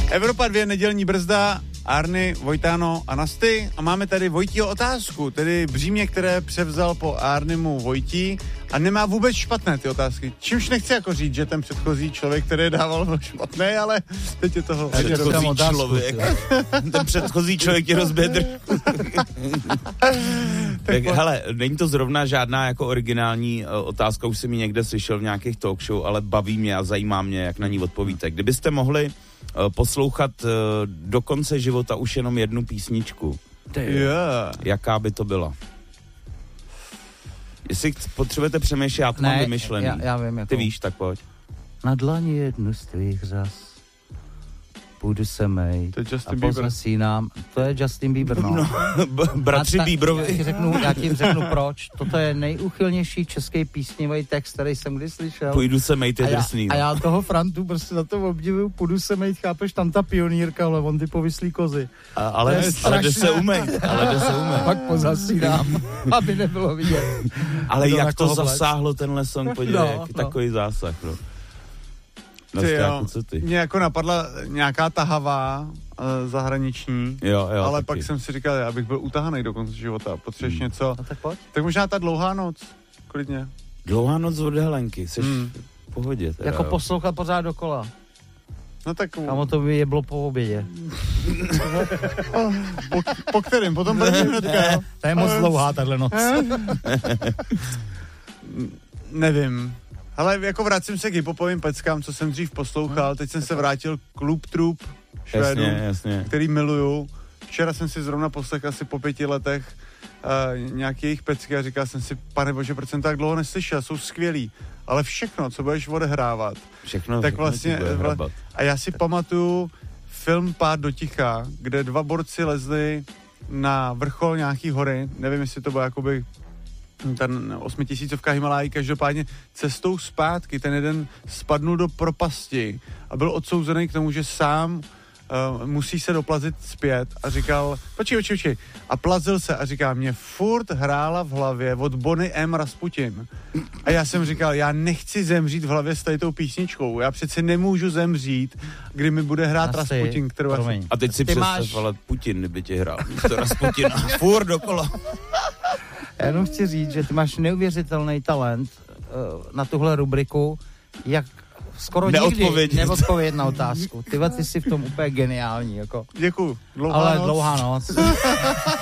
Evropa 2, nedělní brzda, Arny, Vojtáno a Nasty. A máme tady Vojtího otázku, tedy břímě, které převzal po Arnimu Vojtí a nemá vůbec špatné ty otázky. Čímž nechci jako říct, že ten předchozí člověk, který je dával, byl špatný, ale teď je toho... Ten předchozí člověk je rozbědr. Tak hele, není to zrovna žádná jako originální otázka, už jsem ji někde slyšel v nějakých talk show, ale baví mě a zajímá mě, jak na ní odpovíte. Kdybyste mohli poslouchat do konce života už jenom jednu písničku, jaká by to byla? Jestli potřebujete přemýšlet, já to mám vymyšlený. Já vím, jako... Ty víš, tak pojď. Na dlani jednu z tvých řas budu se mej. To je Justin Bieber. To je Justin Bieber, no. Bratři Bieberovi. Já ti řeknu proč. Toto je nejúchylnější český písňový text, který jsem kdy slyšel. Půjdu se mejt, je drsný. A já toho Frantu prostě za to obdivuju, půjdu se mejt, chápeš, tam ta pionýrka, ale on ty povyslý kozy. Ale jde se umejt. Pak pozasínám, aby nebylo vidět. Ale jak to zasáhlo tenhle song, podívej, takový zásah, no. Mě jako napadla nějaká tahavá zahraniční, ale pak jsem si říkal, já bych byl utahanej do konce života, potřebuješ něco. No tak pojď. Tak možná ta Dlouhá noc, klidně. Dlouhá noc od Helenky, jsi v pohodě. Teda, jako poslouchat pořád dokola. No tak... Kamo, to by je bylo po obědě. po kterým? Potom první hnedka, jo? To je moc dlouhá tahle noc. Nevím. Ale jako vracím se k hiphopovým peckám, co jsem dřív poslouchal, teď jsem se vrátil k Loop Troop Švédům, který miluju. Včera jsem si zrovna poslechl asi po 5 letech nějaký jejich pecky a říkal jsem si, pane bože, proč jsem tak dlouho neslyšel, jsou skvělí. Ale všechno, co budeš odehrávat, tak vlastně... A já si pamatuju film Pád do ticha, kde 2 borci lezli na vrchol nějaký hory, nevím, jestli to bylo jakoby ten 8000 Himalájí, každopádně cestou zpátky ten jeden spadnul do propasti a byl odsouzený k tomu, že sám musí se doplazit zpět a říkal, počkej, a plazil se a říká, mě furt hrála v hlavě od Bonnie M. Rasputin. A já jsem říkal, já nechci zemřít v hlavě s tou písničkou, já přece nemůžu zemřít, kdy mi bude hrát Rasputin, kterou já jsem... A teď si představ, ale Putin by tě hrál, to Rasputina, furt dokola. Já jenom chci říct, že ty máš neuvěřitelný talent na tuhle rubriku, jak skoro nikdy neodpovědět na otázku. Ty jsi v tom úplně geniální, jako. Děkuju. Dlouhá noc.